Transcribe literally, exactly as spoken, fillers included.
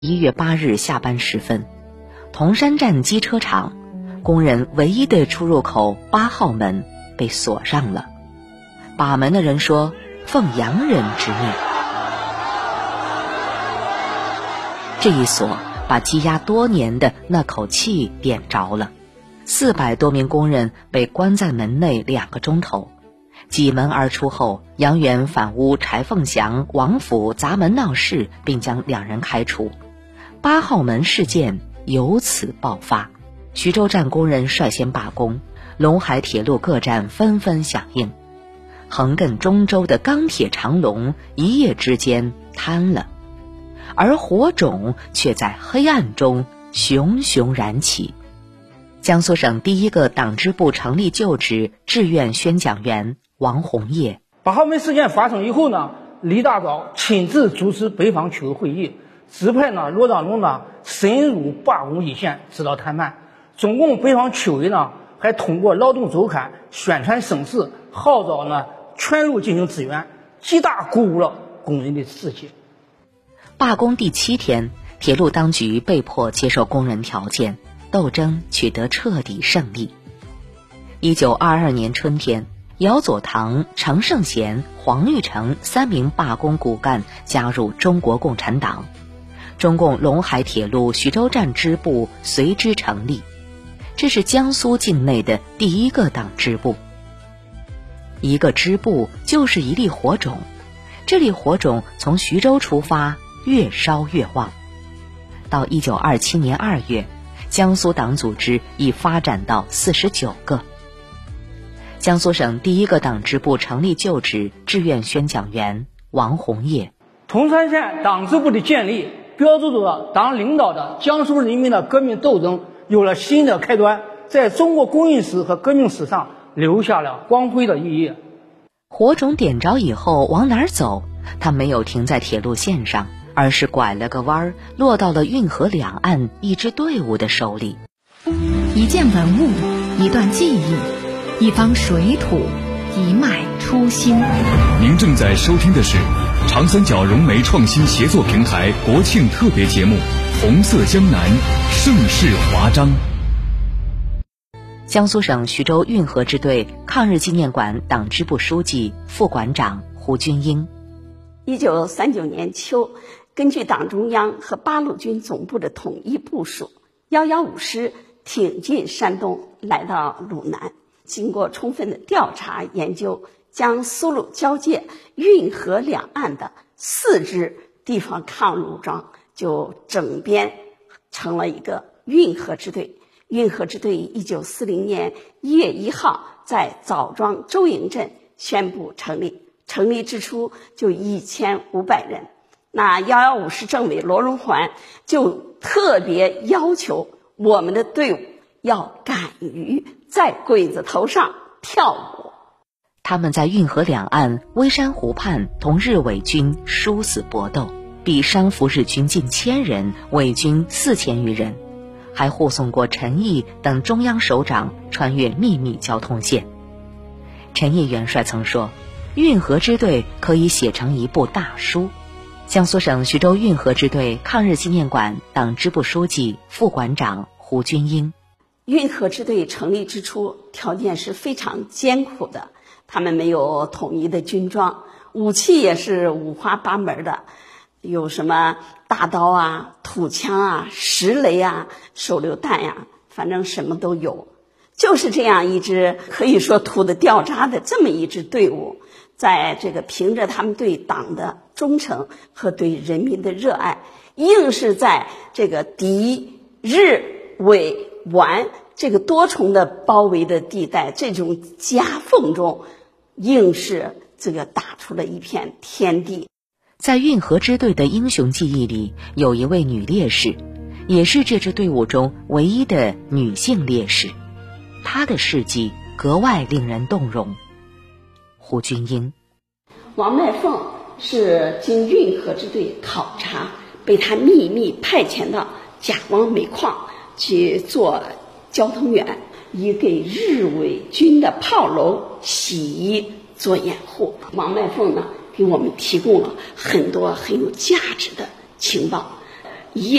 一月八日下班时分，铜山站机车厂工人唯一的出入口八号门被锁上了。把门的人说：“奉洋人之命。”这一锁把积压多年的那口气点着了。四百多名工人被关在门内两个钟头。挤门而出后，杨元反诬柴凤祥、王府砸门闹事，并将两人开除。八号门事件由此爆发，徐州站工人率先罢工，陇海铁路各站纷纷响应，横亘中州的钢铁长龙一夜之间瘫了，而火种却在黑暗中熊熊燃起。江苏省第一个党支部成立就职志愿宣讲员王洪业。 八号门事件发生以后呢，李大钊亲自主持北方区委会议，指派呢罗章龙呢深入罢工一线，指导谈判。中共北方区委呢还通过劳动周刊宣传声势，号召呢全路进行支援，极大鼓舞了工人的士气。 罢工第七天，铁路当局被迫接受工人条件，斗争取得彻底胜利。一九二二年春天，姚佐堂、程胜贤、黄玉成三名罢工骨干加入中国共产党，中共陇海铁路徐州站支部随之成立。这是江苏境内的第一个党支部。一个支部就是一粒火种，这粒火种从徐州出发，越烧越旺。到一九二七年二月，江苏党组织已发展到四十九个。江苏省第一个党支部成立就职志愿宣讲员王洪业。 铜山县党支部的建立，标志着了党领导的江苏人民的革命斗争有了新的开端，在中国工运史和革命史上留下了光辉的意义。 火种点着以后往哪儿走？他没有停在铁路线上，而是拐了个弯儿，落到了运河两岸一支队伍的手里。 一件文物，一段记忆，一方水土，一脉初心。 您正在收听的是长三角融媒创新协作平台国庆特别节目《红色江南，盛世华章》。 江苏省徐州运河支队抗日纪念馆党支部书记、副馆长胡军英。 一九三九年秋，根据党中央和八路军总部的统一部署，一一五师挺进山东，来到鲁南。经过充分的调查研究，将苏鲁交界、运河两岸的四支地方抗日武装就整编成了一个运河支队。运河支队一九四零年一月一号在枣庄周营镇宣布成立，成立之初就一千五百人。那一一五师政委罗荣桓就特别要求我们的队伍要敢于在鬼子头上跳舞。 他们在运河两岸微山湖畔同日伪军殊死搏斗，比伤俘日军近千人，伪军四千余人，还护送过陈毅等中央首长穿越秘密交通线。陈毅元帅曾说，运河支队可以写成一部大书。江苏省徐州运河支队抗日纪念馆党支部书记、副馆长胡军英。 运河支队成立之初，条件是非常艰苦的，他们没有统一的军装，武器也是五花八门的，有什么大刀啊、土枪啊、石雷啊、手榴弹呀、啊，反正什么都有。就是这样一支可以说土的掉渣的这么一支队伍，在这个凭着他们对党的忠诚和对人民的热爱，硬是在这个敌日伪皖这个多重的包围的地带，这种夹缝中，硬是这个打出了一片天地。 在运河支队的英雄记忆里，有一位女烈士，也是这支队伍中唯一的女性烈士，她的事迹格外令人动容。胡军英。 王麦凤是经运河支队考察，被他秘密派遣到甲汪煤矿去做交通员，以给日伪军的炮楼洗衣做掩护。王麦凤呢，给我们提供了很多很有价值的情报。 一夜